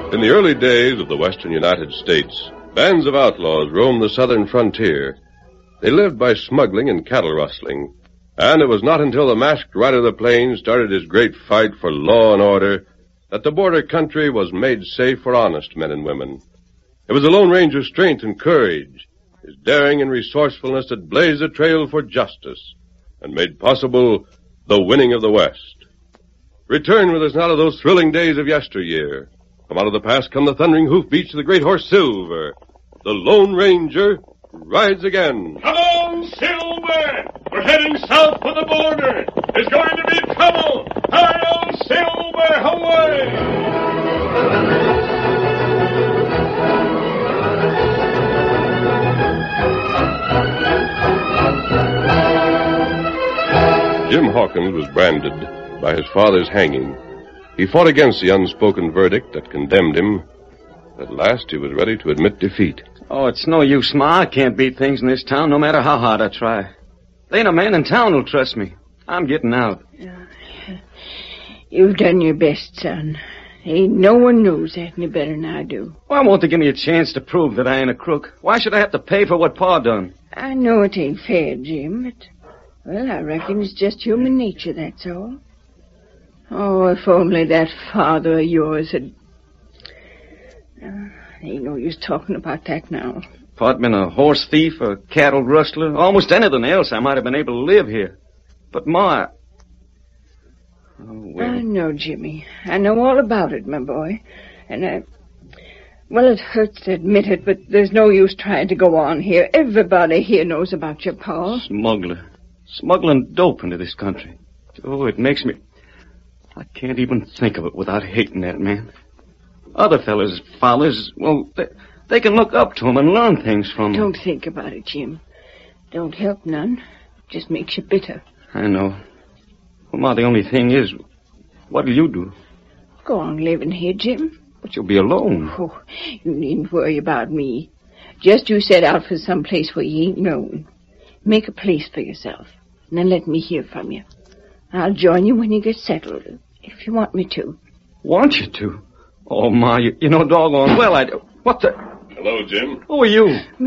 In the early days of the western United States, bands of outlaws roamed the southern frontier. They lived by smuggling and cattle rustling, and it was not until the masked rider of the plains started his great fight for law and order that the border country was made safe for honest men and women. It was the Lone Ranger's strength and courage, his daring and resourcefulness that blazed the trail for justice and made possible the winning of the West. Return with us now to those thrilling days of yesteryear. From out of the past come the thundering hoofbeats of the great horse Silver. The Lone Ranger rides again. Come on, Silver! We're heading south for the border. There's going to be trouble. Hi-yo, Silver, away! Jim Hawkins was branded by his father's hanging. He fought against the unspoken verdict that condemned him. At last, he was ready to admit defeat. Oh, it's no use, Ma. I can't beat things in this town, no matter how hard I try. There ain't a man in town who'll trust me. I'm getting out. You've done your best, son. Ain't no one knows that any better than I do. Why won't they give me a chance to prove that I ain't a crook? Why should I have to pay for what Pa done? I know it ain't fair, Jim, but, well, I reckon it's just human nature, that's all. Oh, if only that father of yours had... ain't no use talking about that now. If I'd been a horse thief, a cattle rustler, almost anything else, I might have been able to live here. But Ma... Oh, well. I know, Jimmy. I know all about it, my boy. And well, it hurts to admit it, but there's no use trying to go on here. Everybody here knows about your pa. Smuggler. Smuggling dope into this country. Oh, it makes me... I can't even think of it without hating that man. Other fellas, fathers, well, they can look up to him and learn things from him. Don't think about it, Jim. Don't help none. Just makes you bitter. I know. Well, Ma, the only thing is, what'll you do? Go on living here, Jim. But you'll be alone. Oh, you needn't worry about me. Just you set out for some place where you ain't known. Make a place for yourself, and then let me hear from you. I'll join you when you get settled, if you want me to. Want you to? Oh, Ma, you know doggone well I do. What the... Hello, Jim. Who are you?